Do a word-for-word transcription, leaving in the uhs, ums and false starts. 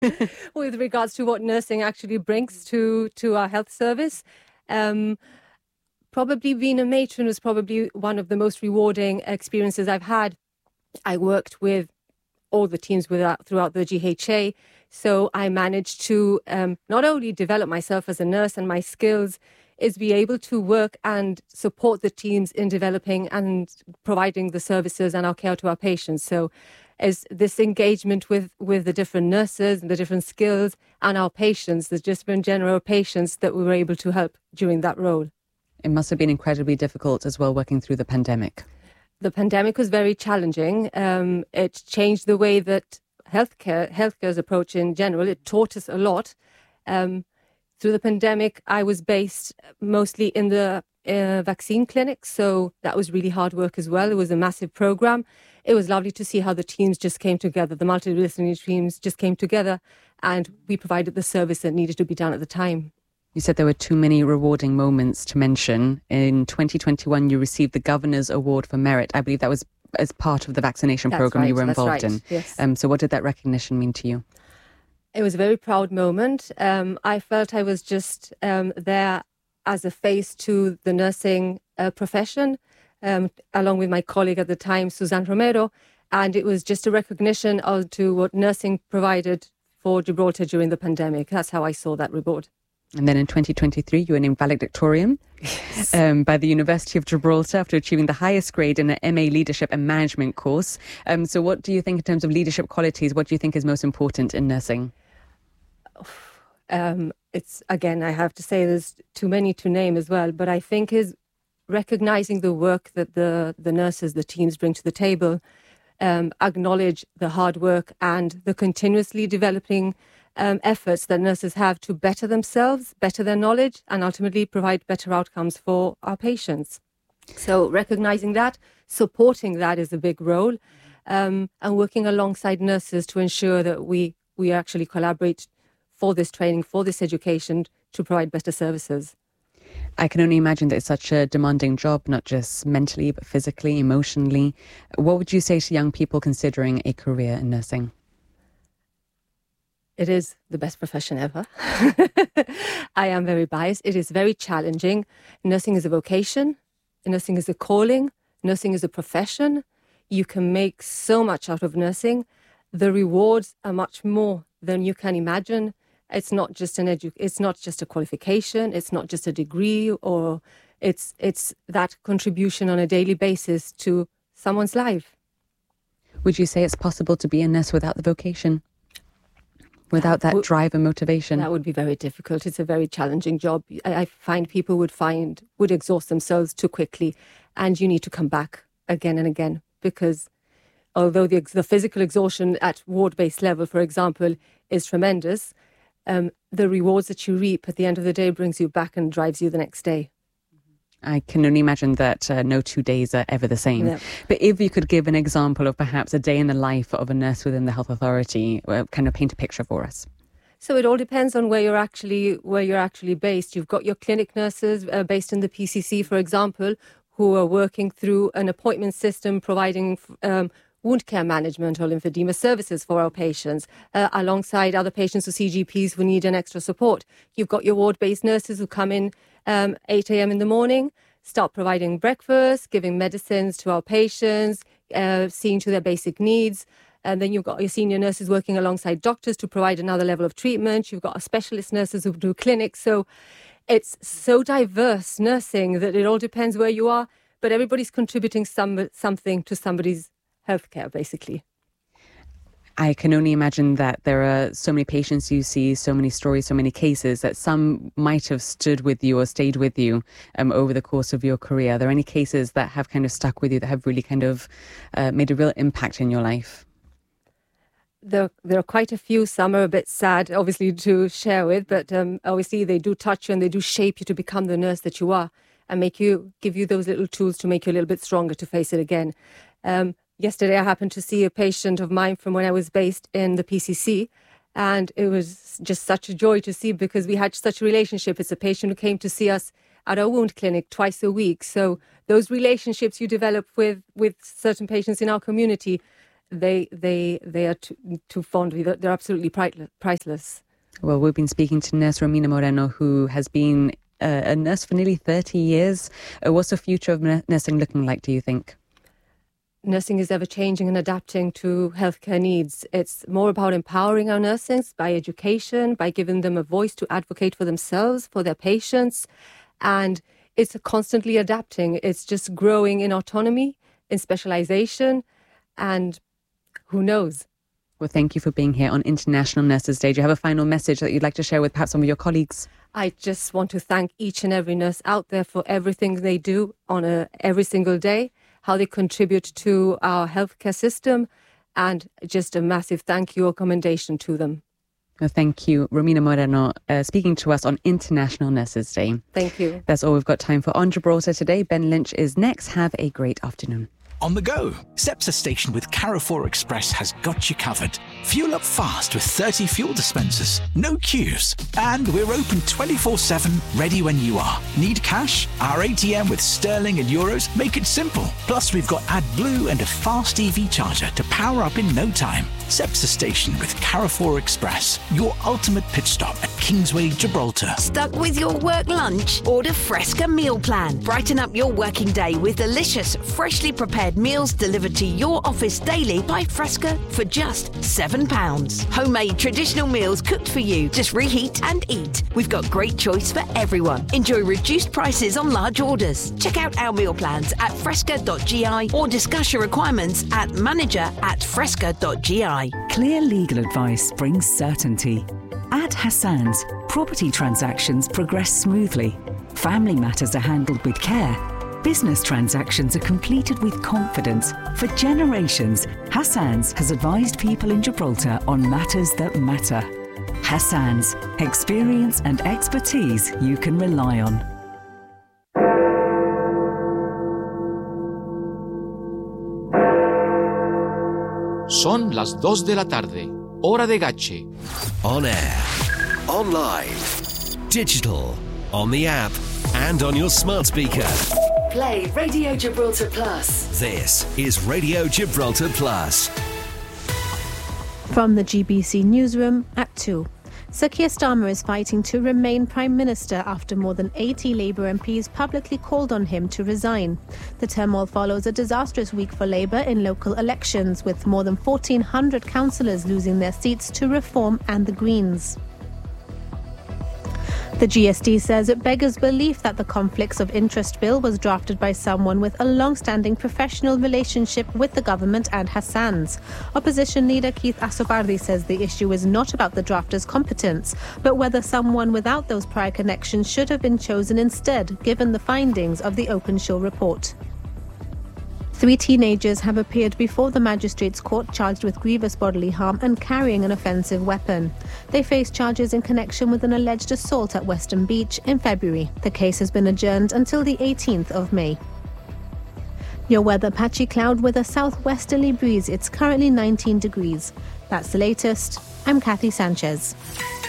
with regards to what nursing actually brings to, to our health service. Um, probably being a matron was probably one of the most rewarding experiences I've had. I worked with all the teams without, throughout the G H A. So I managed to um, not only develop myself as a nurse and my skills, is be able to work and support the teams in developing and providing the services and our care to our patients. So as this engagement with, with the different nurses and the different skills and our patients, the different general patients that we were able to help during that role. It must have been incredibly difficult as well working through the pandemic. The pandemic was very challenging. Um, it changed the way that healthcare, healthcare's approach in general. It taught us a lot. Um, through the pandemic, I was based mostly in the uh, vaccine clinic, so that was really hard work as well. It was a massive program. It was lovely to see how the teams just came together. The multidisciplinary teams just came together, and we provided the service that needed to be done at the time. You said there were too many rewarding moments to mention. In twenty twenty-one, you received the Governor's Award for Merit. I believe that was as part of the vaccination That's program right, you were that's involved right, in. yes. Um, so what did that recognition mean to you? It was a very proud moment. Um, I felt I was just um, there as a face to the nursing uh, profession, um, along with my colleague at the time, Suzanne Romero. And it was just a recognition of to what nursing provided for Gibraltar during the pandemic. That's how I saw that reward. And then in twenty twenty-three, you were named valedictorian Yes. um, by the University of Gibraltar after achieving the highest grade in an M A Leadership and Management course. Um, so what do you think in terms of leadership qualities? What do you think is most important in nursing? Um, it's, again, I have to say there's too many to name as well, but I think is recognizing the work that the, the nurses, the teams bring to the table, um, acknowledge the hard work and the continuously developing um, efforts that nurses have to better themselves, better their knowledge, and ultimately provide better outcomes for our patients. So recognizing that, supporting that is a big role, um, and working alongside nurses to ensure that we, we actually collaborate for this training, for this education, to provide better services. I can only imagine that it's such a demanding job, not just mentally, but physically, emotionally. What would you say to young people considering a career in nursing? It is the best profession ever. I am very biased. It is very challenging. Nursing is a vocation. Nursing is a calling. Nursing is a profession. You can make so much out of nursing. The rewards are much more than you can imagine. It's not just an edu- It's not just a qualification. It's not just a degree, or it's it's that contribution on a daily basis to someone's life. Would you say it's possible to be a nurse without the vocation? Without that Well, drive and motivation? That would be very difficult. It's a very challenging job. I, I find people would find would exhaust themselves too quickly, and you need to come back again and again, because although the the physical exhaustion at ward-based level, for example, is tremendous, um, the rewards that you reap at the end of the day brings you back and drives you the next day. I can only imagine that uh, no two days are ever the same. Yeah. But if you could give an example of perhaps a day in the life of a nurse within the health authority, uh, kind of paint a picture for us. So it all depends on where you're actually where you're actually based. You've got your clinic nurses uh, based in the P C C, for example, who are working through an appointment system, providing um, wound care management or lymphedema services for our patients, uh, alongside other patients or C G Ps who need an extra support. You've got your ward-based nurses who come in um, eight a.m. in the morning, start providing breakfast, giving medicines to our patients, uh, seeing to their basic needs. And then you've got your senior nurses working alongside doctors to provide another level of treatment. You've got our specialist nurses who do clinics. So it's so diverse, nursing, that it all depends where you are. But everybody's contributing some something to somebody's healthcare, basically. I can only imagine that there are so many patients you see, so many stories, so many cases that some might have stood with you or stayed with you um, over the course of your career. Are there any cases that have kind of stuck with you, that have really kind of uh, made a real impact in your life? There, there are quite a few. Some are a bit sad, obviously, to share with, but um, obviously they do touch you and they do shape you to become the nurse that you are, and make you, give you those little tools to make you a little bit stronger to face it again. Um, yesterday, I happened to see a patient of mine from when I was based in the P C C, and it was just such a joy to see, because we had such a relationship. It's a patient who came to see us at our wound clinic twice a week. So those relationships you develop with, with certain patients in our community, they they they are too, too fond of you. They're absolutely priceless. Well, we've been speaking to Nurse Romina Moreno, who has been uh, a nurse for nearly thirty years. Uh, what's the future of nursing looking like, do you think? Nursing is ever changing and adapting to healthcare needs. It's more about empowering our nurses by education, by giving them a voice to advocate for themselves, for their patients. And it's constantly adapting. It's just growing in autonomy, in specialization, and who knows? Well, thank you for being here on International Nurses Day. Do you have a final message that you'd like to share with perhaps some of your colleagues? I just want to thank each and every nurse out there for everything they do on a every single day, how they contribute to our healthcare system, and just a massive thank you or commendation to them. Well, thank you, Romina Moreno, uh, speaking to us on International Nurses Day. Thank you. That's all we've got time for on Gibraltar today. Ben Lynch is next. Have a great afternoon. On the go, Cepsa Station with Carrefour Express has got you covered. Fuel up fast with thirty fuel dispensers, no queues, and we're open twenty-four seven, ready when you are. Need cash? Our A T M with sterling and euros make it simple. Plus, we've got AdBlue and a fast E V charger to power up in no time. Cepsa Station with Carrefour Express, your ultimate pit stop at Kingsway, Gibraltar. Stuck with your work lunch? Order Fresca Meal Plan. Brighten up your working day with delicious, freshly prepared meals delivered to your office daily by Fresca for just seven pounds. Homemade traditional meals cooked for you. Just reheat and eat. We've got great choice for everyone. Enjoy reduced prices on large orders. Check out our meal plans at fresca dot g i or discuss your requirements at manager at fresca dot g i. Clear legal advice brings certainty. At Hassan's, property transactions progress smoothly. Family matters are handled with care. Business transactions are completed with confidence. For generations, Hassan's has advised people in Gibraltar on matters that matter. Hassan's, experience and expertise you can rely on. Son las dos de la tarde, hora de Gache. On air, online, digital, on the app, and on your smart speaker. Play Radio Gibraltar Plus. This is Radio Gibraltar Plus. From the G B C newsroom at two. Sir Keir Starmer is fighting to remain Prime Minister after more than eighty Labour M Ps publicly called on him to resign. The turmoil follows a disastrous week for Labour in local elections, with more than fourteen hundred councillors losing their seats to Reform and the Greens. The G S T says it beggars belief that the Conflicts of Interest Bill was drafted by someone with a long-standing professional relationship with the government and Hassan's. Opposition leader Keith Asobardi says the issue is not about the drafter's competence, but whether someone without those prior connections should have been chosen instead, given the findings of the Open Show report. Three teenagers have appeared before the magistrates' court charged with grievous bodily harm and carrying an offensive weapon. They face charges in connection with an alleged assault at Western Beach in February. The case has been adjourned until the eighteenth of May. Your weather: patchy cloud with a southwesterly breeze. It's currently nineteen degrees. That's the latest. I'm Kathy Sanchez.